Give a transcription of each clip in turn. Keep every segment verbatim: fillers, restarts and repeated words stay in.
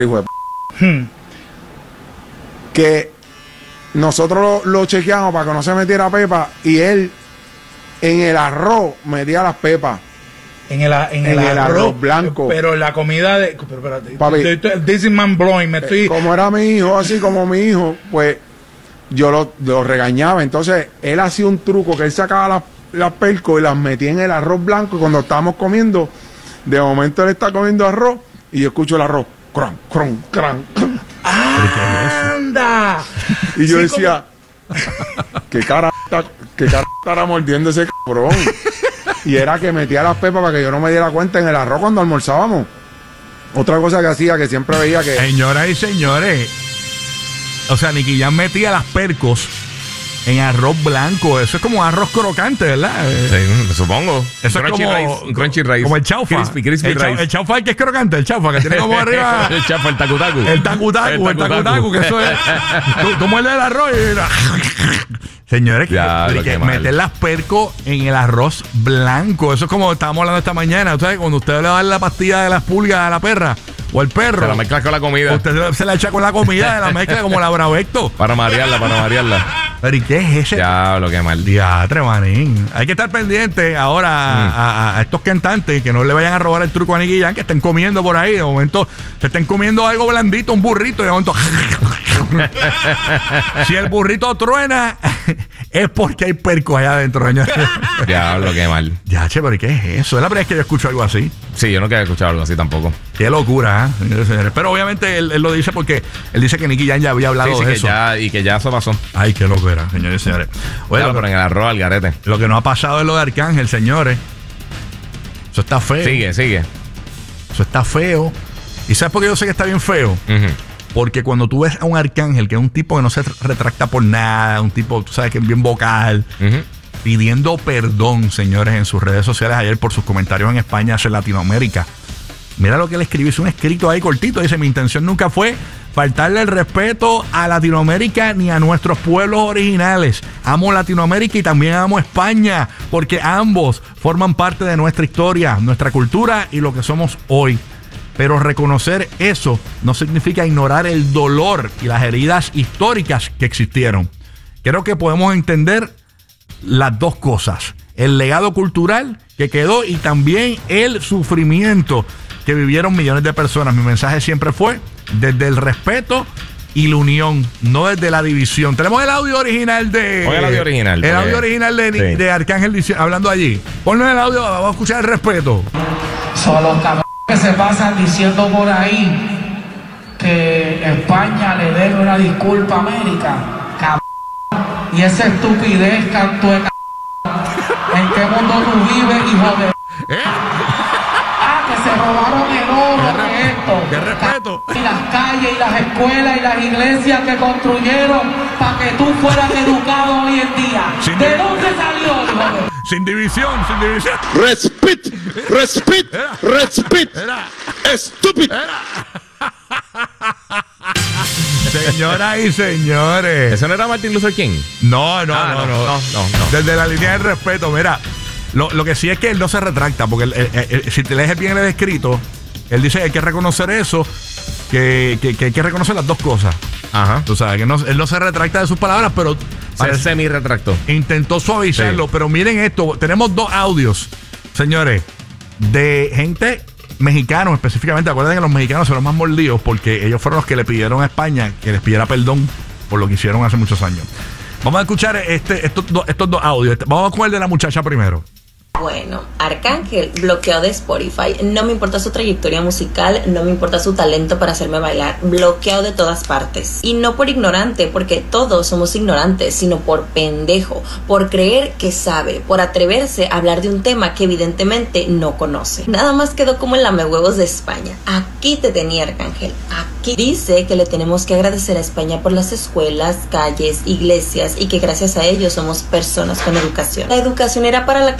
hijo de p. Hmm. Que nosotros lo, lo chequeamos para que no se metiera pepa y él en el arroz metía las pepas. En el, en el, en el arroz, arroz blanco. Pero la comida de... Pero, espérate, Papi, this is man blowing, me estoy... Como era mi hijo, así como mi hijo, pues yo lo, lo regañaba. Entonces él hacía un truco que él sacaba las, las percos y las metía en el arroz blanco. Y cuando estábamos comiendo, de momento él está comiendo arroz y yo escucho el arroz. Cran, cran, cran. ¡Anda! Y yo sí, decía, como... ¿qué cara qué cara estará mordiendo ese cabrón? Y era que metía las pepas para que yo no me diera cuenta en el arroz cuando almorzábamos. Otra cosa que hacía, que siempre veía que... Señoras y señores, o sea, Nicky Jam metía las percos en arroz blanco. Eso es como arroz crocante, ¿verdad? Sí, me supongo. Eso crunchy es como, rice, un crunchy rice. Como el chaufa. Crispy, crispy el, rice. el chaufa el que es crocante, el chaufa, que tiene como arriba... el chaufa, el tacutacu. El tacutacu, el tacutacu, que eso es... tú, tú muerdes el arroz y... Señores, que, ya, que, que meter las percos en el arroz blanco. Eso es como estábamos hablando esta mañana. ¿Sabes? Cuando usted le va a dar la pastilla de las pulgas a la perra o al perro, se la mezcla con la comida. Usted se la echa con la comida de la mezcla como la Bravecto. Para marearla, para marearla. Pero ¿y qué es ese? Ya, lo que mal. Diatre, manín. Hay que estar pendiente ahora mm. a, a, a estos cantantes que no le vayan a robar el truco a Nicky Jam, que estén comiendo por ahí. De momento se estén comiendo algo blandito, un burrito, y de momento... si el burrito truena, es porque hay perco allá adentro, señor. Diablo, qué mal. Ya, che, pero ¿qué es eso? Es la primera vez que yo escucho algo así. Sí, yo no quiero escuchar algo así tampoco. Qué locura, ¿eh? Señores, señores. Pero obviamente él, él lo dice porque él dice que Nicky Jam ya había hablado sí, sí, de que eso. Ya, y que ya eso pasó. Ay, qué locura, señores y señores. Oye, pero en el arroz al garete. Lo que no ha pasado es lo de Arcángel, señores. Eso está feo. Sigue, sigue. Eso está feo. ¿Y sabes por qué yo sé que está bien feo? Uh-huh. Porque cuando tú ves a un Arcángel, que es un tipo que no se retracta por nada, un tipo, tú sabes, que es bien vocal, uh-huh, pidiendo perdón, señores, en sus redes sociales ayer por sus comentarios en España hacia Latinoamérica. Mira lo que él escribió, es un escrito ahí cortito. Dice: mi intención nunca fue faltarle el respeto a Latinoamérica ni a nuestros pueblos originales. Amo Latinoamérica y también amo España, porque ambos forman parte de nuestra historia, nuestra cultura y lo que somos hoy. Pero reconocer eso no significa ignorar el dolor y las heridas históricas que existieron. Creo que podemos entender las dos cosas: el legado cultural que quedó y también el sufrimiento que vivieron millones de personas. Mi mensaje siempre fue desde el respeto y la unión, no desde la división. Tenemos el audio original de... Pon el audio original. El audio original de, sí, de Arcángel dice, hablando allí. Ponle el audio, vamos a escuchar el respeto. Son los cabrones que se pasan diciendo por ahí que España le debe una disculpa a América. Cabrón. Y esa estupidez, canto de cabrón. ¿En qué mundo tú vives, hijo de... ¿Eh? Se robaron el oro de esto. ¡Qué respeto! Y las calles y las escuelas y las iglesias que construyeron para que tú fueras educado hoy en día. Sin ¿De dónde salió, hijo de... Sin división, sin división. Respet, respet, respet. Estúpido. Señoras y señores. ¿Eso no era Martin Luther King? No, no, ah, no, no, no, no, no, no. Desde la línea del respeto, mira. Lo, lo que sí es que él no se retracta, porque él, él, él, si te lees bien el escrito, él dice que hay que reconocer eso, que, que, que hay que reconocer las dos cosas. Ajá. Tú sabes, que no, él no se retracta de sus palabras, pero se semi-retractó. Intentó suavizarlo, sí, pero miren esto, tenemos dos audios, señores, de gente mexicana específicamente. Acuérdense que los mexicanos son los más mordidos porque ellos fueron los que le pidieron a España que les pidiera perdón por lo que hicieron hace muchos años. Vamos a escuchar este, estos, do, estos dos audios. Vamos con el de la muchacha primero. Bueno, Arcángel bloqueado de Spotify. No me importa su trayectoria musical, no me importa su talento para hacerme bailar. Bloqueado de todas partes. Y no por ignorante, porque todos somos ignorantes, sino por pendejo, por creer que sabe, por atreverse a hablar de un tema que evidentemente no conoce. Nada más quedó como el lamehuevos de España. Aquí te tenía, Arcángel. Aquí dice que le tenemos que agradecer a España por las escuelas, calles, iglesias y que gracias a ellos somos personas con educación. La educación era para la clase privilegiada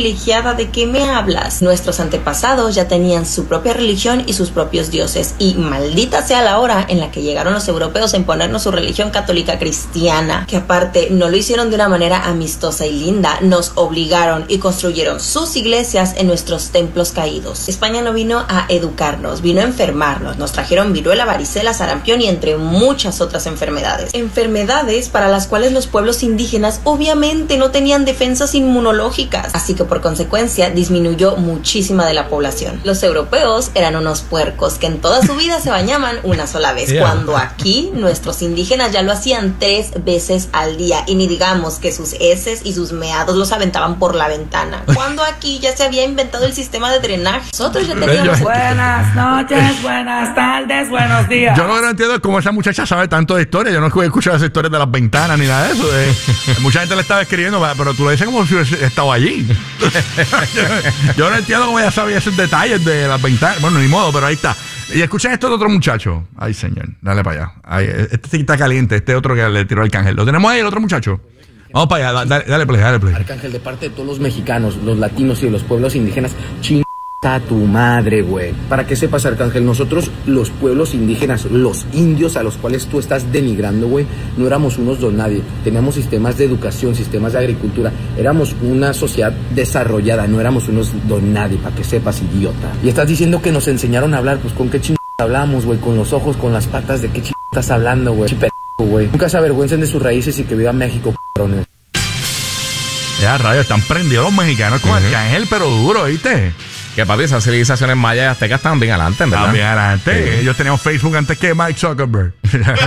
privilegiada, ¿de qué me hablas? Nuestros antepasados ya tenían su propia religión y sus propios dioses, y maldita sea la hora en la que llegaron los europeos a imponernos su religión católica cristiana, que aparte no lo hicieron de una manera amistosa y linda, nos obligaron y construyeron sus iglesias en nuestros templos caídos. España no vino a educarnos, vino a enfermarnos, nos trajeron viruela, varicela, sarampión y entre muchas otras enfermedades. Enfermedades para las cuales los pueblos indígenas obviamente no tenían defensas inmunológicas, así que por consecuencia disminuyó muchísima de la población. Los europeos eran unos puercos que en toda su vida se bañaban una sola vez, yeah. cuando aquí nuestros indígenas ya lo hacían tres veces al día, y ni digamos que sus heces y sus meados los aventaban por la ventana, cuando aquí ya se había inventado el sistema de drenaje. Nosotros ya teníamos... Buenas noches, buenas tardes, buenos días. Yo no entiendo cómo esa muchacha sabe tanto de historia. Yo no he escuchado esas historias de las ventanas ni nada de eso. Eh, mucha gente le estaba escribiendo, pero tú lo dices como si hubiese estado allí. yo, yo no entiendo cómo ella sabía esos detalles de las ventanas. Bueno, ni modo, pero ahí está. Y escuchen esto de otro muchacho. Ay, señor, dale para allá. Ay, este sí está caliente, este otro que le tiró al Arcángel. ¿Lo tenemos ahí, el otro muchacho? Vamos para allá, dale, dale play, dale play. Arcángel, de parte de todos los mexicanos, los latinos y de los pueblos indígenas, ching a tu madre, güey. Para que sepas, Arcángel, nosotros, los pueblos indígenas, los indios a los cuales tú estás denigrando, güey, no éramos unos don nadie. Teníamos sistemas de educación, sistemas de agricultura. Éramos una sociedad desarrollada, no éramos unos don nadie, para que sepas, idiota. Y estás diciendo que nos enseñaron a hablar, pues ¿con qué ching hablamos, güey? Con los ojos, con las patas, ¿de qué ching estás hablando, güey? Chipe, güey. Nunca se avergüencen de sus raíces y que viva México, cabrones. Ya, rayos, están prendidos los mexicanos con uh-huh. Arcángel, pero duro, ¿viste? Que papi, esas civilizaciones mayas y aztecas estaban bien adelante, ¿verdad? Estaban bien adelante. Sí. Ellos tenían Facebook antes que Mike Zuckerberg.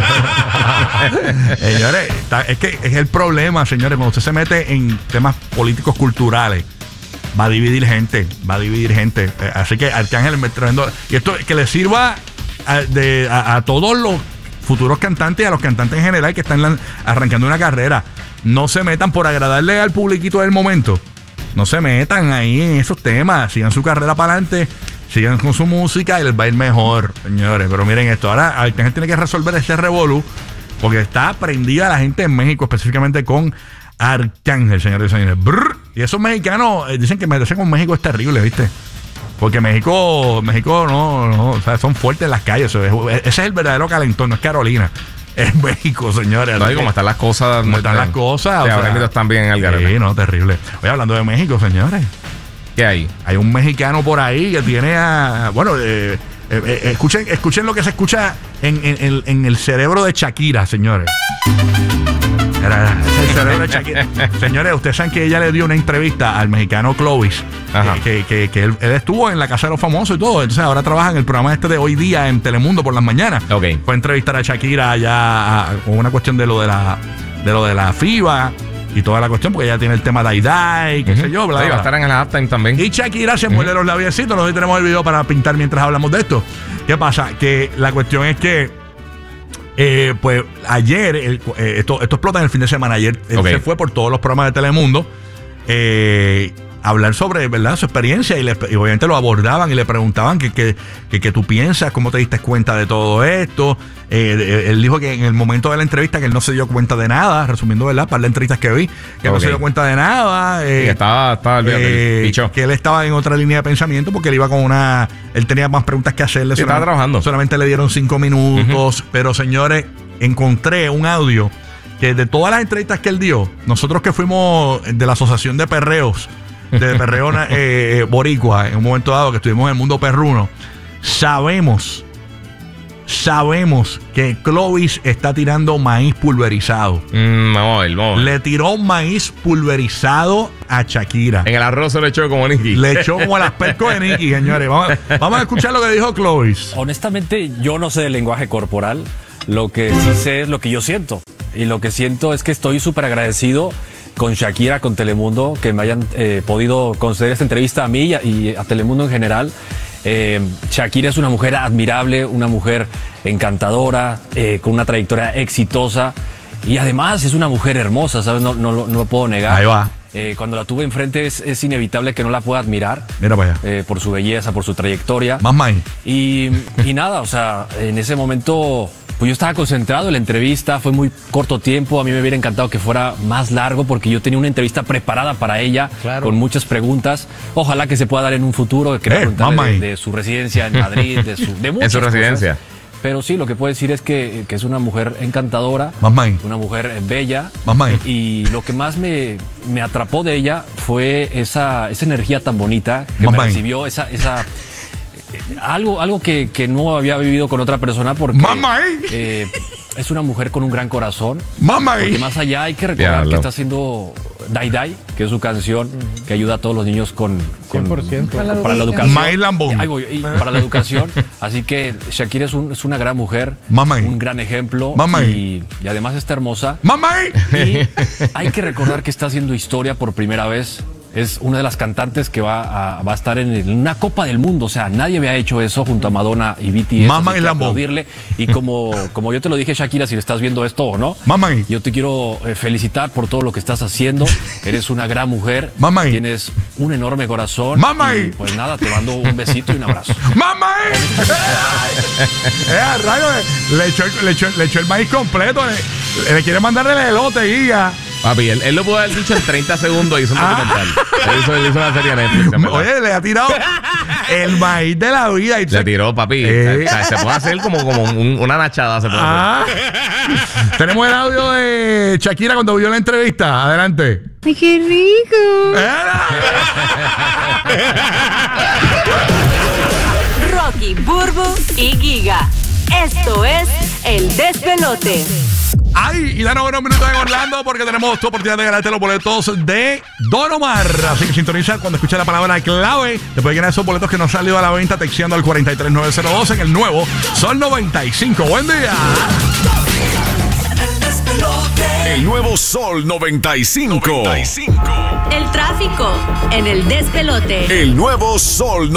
Señores, está, es que es el problema, señores. Cuando usted se mete en temas políticos culturales, va a dividir gente. Va a dividir gente. Así que Arcángel me trayendo. Y esto que le sirva a, de, a, a todos los futuros cantantes y a los cantantes en general que están la, arrancando una carrera. No se metan por agradarle al publiquito del momento. No se metan ahí en esos temas. Sigan su carrera para adelante. Sigan con su música y les va a ir mejor, señores. Pero miren esto. Ahora Arcángel tiene que resolver ese revolú porque está prendida la gente en México, específicamente con Arcángel, señores y señores. Brr. Y esos mexicanos eh, dicen que meterse con México es terrible, ¿viste? Porque México, México no, no, o sea, son fuertes en las calles. Ese es el verdadero calentón, no es Carolina. Es México, señores. No, y como están las cosas. Como están las cosas. Sí, ahora están bien en el garete. Sí, no, terrible. Oye, hablando de México, señores. ¿Qué hay? Hay un mexicano por ahí que tiene a... Bueno, eh, eh, eh, escuchen, escuchen lo que se escucha en, en, en, en el cerebro de Shakira, señores. Era, es el cerebro de Shakira. Señores, ustedes saben que ella le dio una entrevista al mexicano Clovis, eh, que, que, que él, él estuvo en la Casa de los Famosos y todo. Entonces ahora trabaja en el programa este de Hoy Día en Telemundo por las mañanas. Okay. Fue a entrevistar a Shakira allá con una cuestión de lo de la de lo de la FIBA y toda la cuestión, porque ella tiene el tema de Aidai, qué uh-huh. sé yo, bla, bla, sí, va a estar en el halftime también. Y Shakira se muerde uh-huh. los labiecitos. Nosotros tenemos el video para pintar mientras hablamos de esto. ¿Qué pasa? Que la cuestión es que Eh, pues ayer, el, eh, esto, esto explota en el fin de semana. Ayer él okay. se fue por todos los programas de Telemundo eh, a hablar sobre, ¿verdad?, su experiencia y, le, y obviamente lo abordaban y le preguntaban que, que, que, que tú piensas, cómo te diste cuenta de todo esto. Eh, él dijo que en el momento de la entrevista que él no se dio cuenta de nada, resumiendo, ¿verdad?, para las entrevistas que vi, que okay. no se dio cuenta de nada. Eh, que estaba, estaba eh, que él estaba en otra línea de pensamiento porque él iba con una... Él tenía más preguntas que hacerle. Sí, estaba trabajando. Solamente le dieron cinco minutos. Uh-huh. Pero, señores, encontré un audio que de todas las entrevistas que él dio, nosotros que fuimos de la Asociación de Perreos, de Perreo eh, Boricua, en un momento dado que estuvimos en el mundo perruno, sabemos... Sabemos que Clovis está tirando maíz pulverizado. Mm, vamos a ver, vamos a ver. Le tiró maíz pulverizado a Shakira. En el arroz se le echó como Nicky. Le echó como a las percos de Nicky, señores. Vamos, vamos a escuchar lo que dijo Clovis. Honestamente, yo no sé del lenguaje corporal. Lo que sí sé es lo que yo siento. Y lo que siento es que estoy súper agradecido con Shakira, con Telemundo, que me hayan eh, podido conceder esta entrevista a mí y a, y a Telemundo en general. Eh, Shakira es una mujer admirable, una mujer encantadora, eh, con una trayectoria exitosa y además es una mujer hermosa, ¿sabes? No, no, no lo puedo negar. Ahí va. Eh, cuando la tuve enfrente es, es inevitable que no la pueda admirar. Mira para allá. Eh, por su belleza, por su trayectoria. Más maíz. Y, y nada, o sea, en ese momento pues yo estaba concentrado en la entrevista, fue muy corto tiempo, a mí me hubiera encantado que fuera más largo porque yo tenía una entrevista preparada para ella, Claro. con muchas preguntas. Ojalá que se pueda dar en un futuro, que Eh, mamá. de, de su residencia en Madrid, de su, de En muchas su cosas. residencia. Pero sí, lo que puedo decir es que, que es una mujer encantadora, Mamá. una mujer eh, bella. Mamá. Y lo que más me, me atrapó de ella fue esa, esa energía tan bonita que Mamá. me recibió, esa, esa eh, algo, algo que, que no había vivido con otra persona porque Mamá. eh, es una mujer con un gran corazón. Mamá. Porque más allá hay que recordar Diablo. que está haciendo Dai Dai, que es su canción que ayuda a todos los niños con, con- con- para la educación. My Lambón. Ahí voy, y para la educación. Así que Shakira es, un- es una gran mujer, Mamá. un gran ejemplo Mamá. y, y además está hermosa. Mamá. Y hay que recordar que está haciendo historia por primera vez. Es una de las cantantes que va a, va a estar en, el- en una Copa del Mundo. O sea, nadie había hecho eso junto a Madonna y B T S. Mamá así y que Lambo. aplaudirle. Y como, como yo te lo dije, Shakira, si le estás viendo esto o no, Mamá. yo te quiero eh, felicitar por todo lo que estás haciendo. Eres una gran mujer. Mamá. Tienes un enorme corazón. Mamá. Y pues nada, te mando un besito y un abrazo. ¡Mamá! Eh, a rayo, le echó, le, echó, le echó el maíz completo. Le, le quiere mandar el elote, guía. Papi, él, él lo pudo haber dicho en treinta segundos y hizo un documental. Él hizo, él hizo una serie de Netflix. en verdad. Oye, le ha tirado el maíz de la vida. Y Se tiró, papi. Eh. O sea, se puede hacer como, como un- una nachada. Se puede hacer. Ah. Tenemos el audio de Shakira cuando vio la entrevista. Adelante. ¡Ay, qué rico! Rocky, Burbu y Giga. Esto es El Despelote. Ay, y danos unos minutos en Orlando porque tenemos tu oportunidad de ganarte los boletos de Don Omar. Así que sintoniza cuando escuches la palabra clave. Te puedes ganar esos boletos que no han salido a la venta texteando al cuatro tres nueve cero dos en el nuevo Sol noventa y cinco. Buen día. El nuevo Sol noventa y cinco. El tráfico en El Despelote. El nuevo Sol